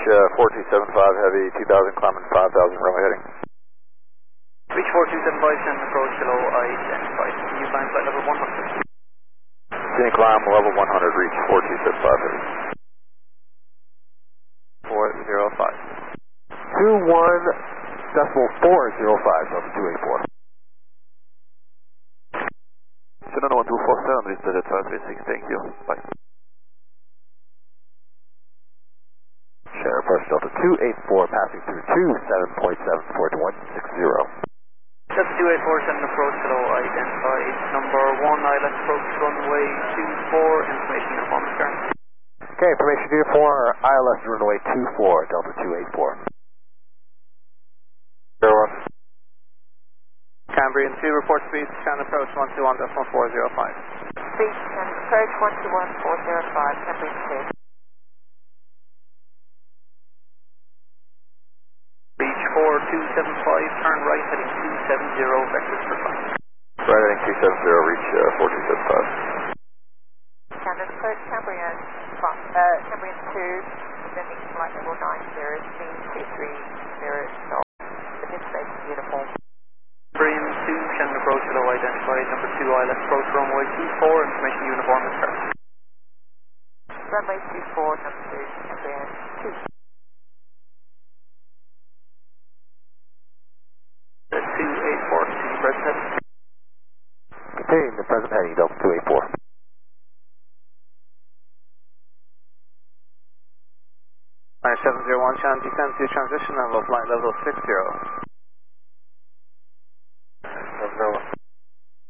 4275 Heavy, 2000 climbing 5000, runway heading. Reach 4275, send approach below identified. New climb flight level 100. Continue climb level 100, reach 4275 Heavy. 405. 21.405, Delta 284. Cessna 1247, reach Delta 536, thank you. Bye. Share approach Delta 284, passing through 27.74 to 160. Delta 284, send approach below identified. Number 1, ILS approach runway 24, information uniform stern. Okay, information uniform, ILS runway 24, Delta 284. 01. Cambrian 2, report speed, scan approach 121.1405. Speed, scan approach 121.405, Cambrian 2. Reach 4275, turn right heading 270, vectors for climb. Right heading 270, reach 4275. Standard approach Cambrian 2, descending flight level 90, speed 230 knots. Participation uniform. Cambrian 2, Shannon approach below identified. Number 2, ILS approach runway 24, information uniform is correct. Runway 24, number 2, Cambrian 2. 284, continue present heading. Continuing the present heading, Delta 284. 9701, Shannon descend to transition level, flight level 60.